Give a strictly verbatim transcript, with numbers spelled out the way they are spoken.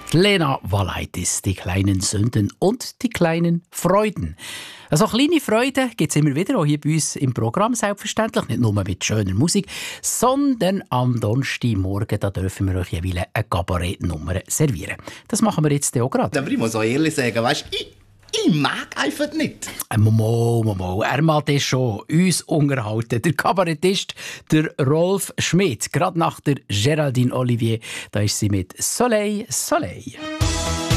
Lena Valaitis, die kleinen Sünden und die kleinen Freuden. Also kleine Freuden gibt es immer wieder, auch hier bei uns im Programm selbstverständlich. Nicht nur mit schöner Musik, sondern am Donnerstagmorgen, da dürfen wir euch jeweils eine Kabarettnummer servieren. Das machen wir jetzt auch gerade. Aber ich muss auch ehrlich sagen, weißt, ich, ich mag einfach nicht. Momo, Momo, er mag das schon uns unterhalten. Der Kabarettist, der Rolf Schmidt. Gerade nach der Geraldine Olivier, da ist sie mit Soleil, Soleil.